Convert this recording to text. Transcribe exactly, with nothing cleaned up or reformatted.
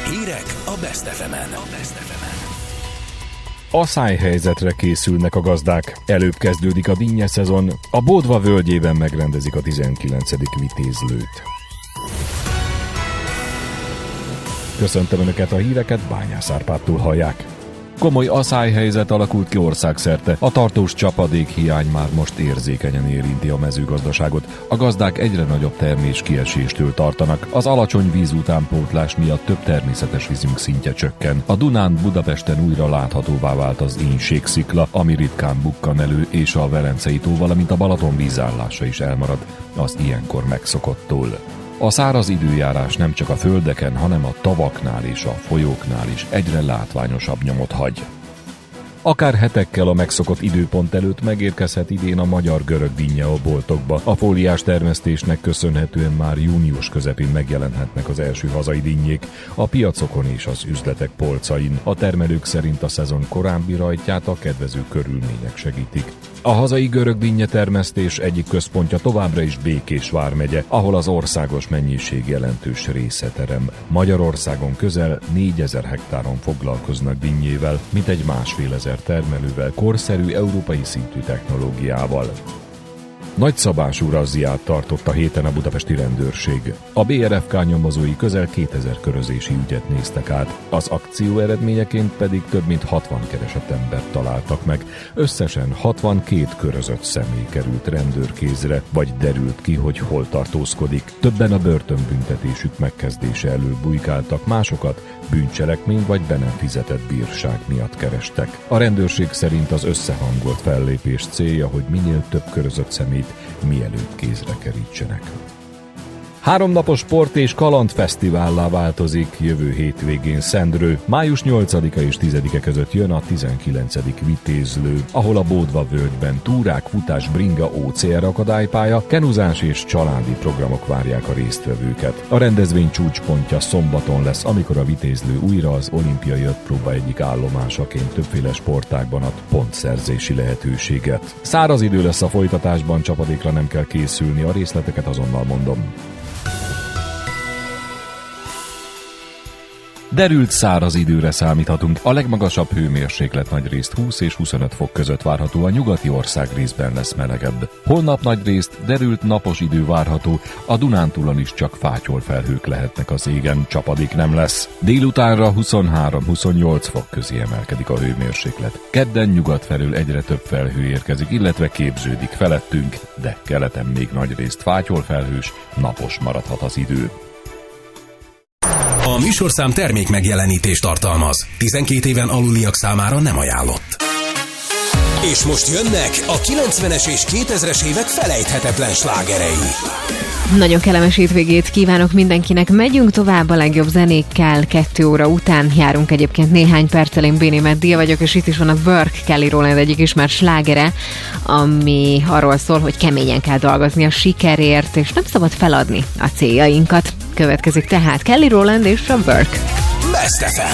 Hírek a Best ef emen. Aszályhelyzetre készülnek a gazdák. Előbb kezdődik a dinnye szezon, a Bódva völgyében megrendezik a tizenkilencedik vitézlőt. Köszöntöm Önöket, a híreket Bányász Árpádtól hallják. Komoly aszályhelyzet alakult ki országszerte. A tartós csapadékhiány már most érzékenyen érinti a mezőgazdaságot. A gazdák egyre nagyobb termés kieséstől tartanak. Az alacsony vízutánpótlás miatt több természetes vízünk szintje csökken. A Dunán Budapesten újra láthatóvá vált az Énségszikla, ami ritkán bukkan elő, és a Velencei tó, valamint a Balaton vízállása is elmarad az ilyenkor megszokottól. A száraz időjárás nem csak a földeken, hanem a tavaknál és a folyóknál is egyre látványosabb nyomot hagy. Akár hetekkel a megszokott időpont előtt megérkezhet idén a magyar-görög dinnye a boltokba. A fóliás termesztésnek köszönhetően már június közepén megjelenhetnek az első hazai dinnyék a piacokon és az üzletek polcain. A termelők szerint a szezon korábbi rajtját a kedvező körülmények segítik. A hazai görög dinnye termesztés egyik központja továbbra is Békés vármegye, ahol az országos mennyiség jelentős része terem. Magyarországon közel négyezer hektáron foglalkoznak dinnyével, mintegy másfél ezer termelővel, korszerű európai szintű technológiával. Nagyszabású razziát tartott a héten a budapesti rendőrség. A bé er ef ká nyomozói közel kétezer körözési ügyet néztek át, az akció eredményeként pedig több mint hatvan keresett embert találtak meg. Összesen hatvankét körözött személy került rendőrkézre, vagy derült ki, hogy hol tartózkodik. Többen a börtönbüntetésük megkezdése elől bujkáltak, másokat bűncselekmény vagy be nem fizetett bírság miatt kerestek. A rendőrség szerint az összehangolt fellépés célja, hogy minél több körözött személyt mielőtt kézre kerítsenek. Háromnapos sport- és kalandfesztivállá változik jövő hétvégén Szendrő. május nyolcadika és tizedike között jön a tizenkilencedik vitézlő, ahol a Bódva völgyben túrák, futás, bringa, ó cé er akadálypálya, kenuzás és családi programok várják a résztvevőket. A rendezvény csúcspontja szombaton lesz, amikor a vitézlő újra az olimpiai ötpróba egyik állomásaként többféle sportágban ad pontszerzési lehetőséget. Száraz idő lesz a folytatásban, csapadékra nem kell készülni, a részleteket azonnal mondom. Derült száraz időre számíthatunk. A legmagasabb hőmérséklet nagyrészt húsz és huszonöt fok között várható, a nyugati ország részben lesz melegebb. Holnap nagyrészt derült napos idő várható, a Dunántúlon is csak fátyolfelhők lehetnek az égen, csapadék nem lesz. Délutánra huszonhárom-huszonnyolc fok közé emelkedik a hőmérséklet. Kedden nyugat felől egyre több felhő érkezik, illetve képződik felettünk, de keleten még nagyrészt fátyolfelhős, napos maradhat az idő. A műsorszám termék megjelenítést tartalmaz. tizenkét éven aluliak számára nem ajánlott. És most jönnek a kilencvenes és kétezres évek felejthetetlen slágerei. Nagyon kellemes hétvégét kívánok mindenkinek. Megyünk tovább a legjobb zenékkel. Kettő óra után járunk egyébként néhány perccel. Én Béné Meddia vagyok, és itt is van a Work, Kelly Rowland egyik ismert slágere, ami arról szól, hogy keményen kell dolgozni a sikerért, és nem szabad feladni a céljainkat. Következik tehát Kelly Rowland és a Work. Best ef em.